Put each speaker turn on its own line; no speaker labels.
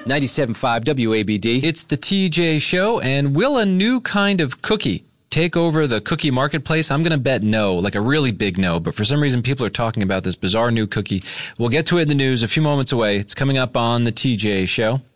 97.5 WABD. It's the TJ Show, and will a new kind of cookie take over the cookie marketplace? I'm going to bet no, like a really big no, but for some reason people are talking about this bizarre new cookie. We'll get to it in the news a few moments away. It's coming up on the TJ Show.